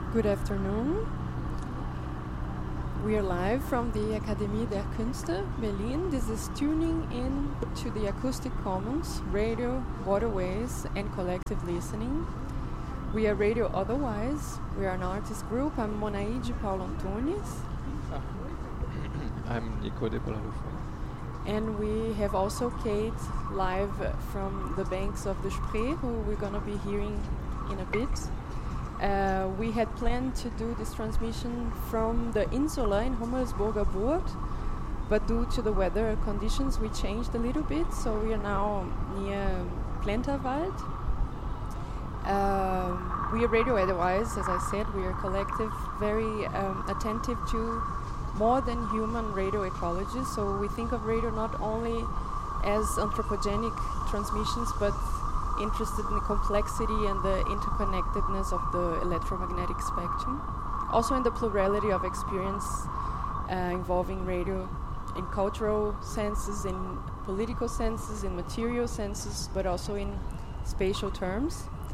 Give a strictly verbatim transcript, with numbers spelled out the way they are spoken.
Good afternoon. We are live from the Akademie der Künste, Berlin. This is tuning in to the Acoustic Commons, radio, waterways, and collective listening. We are Radio Otherwise. We are an artist group. I'm Monaide Paulo Antunes. I'm Nico de Paula-Rufo. And we have also Kate live from the banks of the Spree, who we're going to be hearing in a bit. Uh, we had planned to do this transmission from the Insula in Hummelsburger Burg, but due to the weather conditions we changed a little bit, so we are now near Plenterwald. Uh, we are Radio Otherwise, as I said. We are a collective very um, attentive to more than human radio ecology, so we think of radio not only as anthropogenic transmissions, but interested in the complexity and the interconnectedness of the electromagnetic spectrum. Also in the plurality of experience uh, involving radio in cultural senses, in political senses, in material senses, but also in spatial terms.